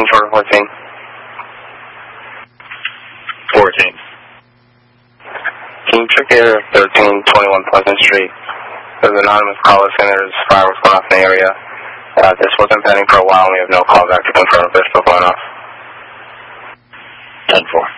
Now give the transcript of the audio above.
change order 14. 14. Can you check the area of 1321 Pleasant Street? There's an anonymous caller saying there's fireworks going off in the area. This wasn't pending for a while and we have no call back to confirm if they're still going off. 10-4.